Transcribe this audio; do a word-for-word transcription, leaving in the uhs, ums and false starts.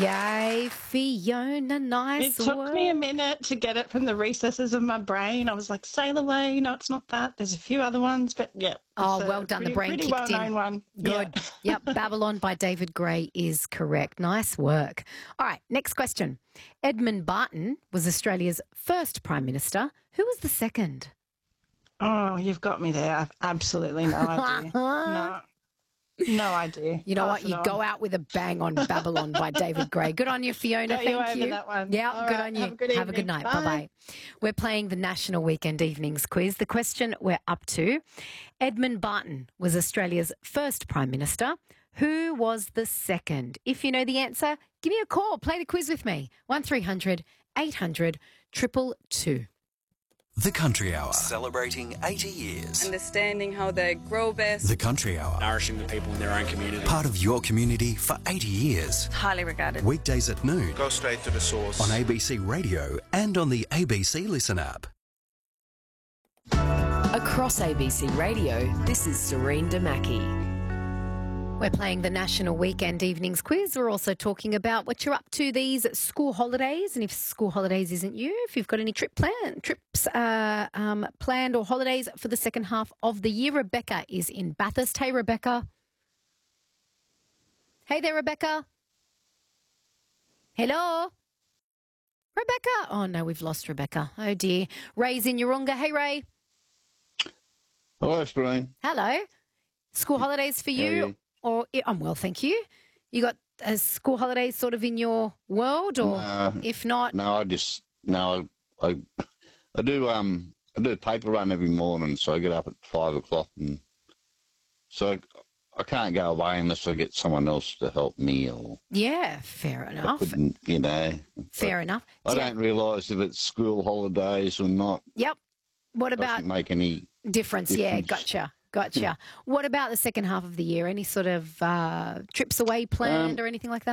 Yay, Fiona, nice It took work. me a minute to get it from the recesses of my brain. I was like, sail away. No, it's not that. There's a few other ones, but yeah. Oh, it's a well done. Pretty, The brain pretty kicked well-known in. one. Good. Yeah. Yep, Babylon by David Gray is correct. Nice work. All right, next question. Edmund Barton was Australia's first Prime Minister. Who was the second? Oh, you've got me there. I've absolutely no idea. No. No idea. You know Pass what? You it on. go out with a bang on Babylon by David Gray. Good on you, Fiona. Got Thank you over you. that one. Yeah, All good right, on you. have a good Have a good evening. night. Bye. Bye-bye. We're playing the National Weekend Evenings quiz. The question we're up to, Edmund Barton was Australia's first Prime Minister. Who was the second? If you know the answer, give me a call. Play the quiz with me. one three hundred eight hundred two two two. The Country Hour, celebrating eighty years. Understanding how they grow best. The Country Hour, nourishing the people in their own community. part of your community for eighty years. Highly regarded. Weekdays at noon Go straight to the source. on A B C Radio and on the A B C Listen app. Across A B C Radio, this is Serene Damaki. We're playing the National Weekend Evenings quiz. We're also talking about what you're up to these school holidays, and if school holidays isn't you, if you've got any trip plan, trips uh, um, planned or holidays for the second half of the year. Rebecca is in Bathurst. Hey, Rebecca. Hey there, Rebecca. Hello? Rebecca? Oh, no, we've lost Rebecca. Oh, dear. Ray's in Urunga. Hey, Ray. Hello, Serene. Hello. School holidays for How are you? you? Or I'm well, thank you. You got uh, school holidays sort of in your world, or No, if not, no, I just no, I, I do um, I do a paper run every morning, so I get up at five o'clock, and so I can't go away unless I get someone else to help me, or yeah, fair I enough. couldn't, you know. Fair enough. I Yeah. don't realise if it's school holidays or not. Yep. What about Doesn't make any. difference? Yeah, difference. gotcha, gotcha. What about the second half of the year? Any sort of uh, trips away planned Um, or anything like that?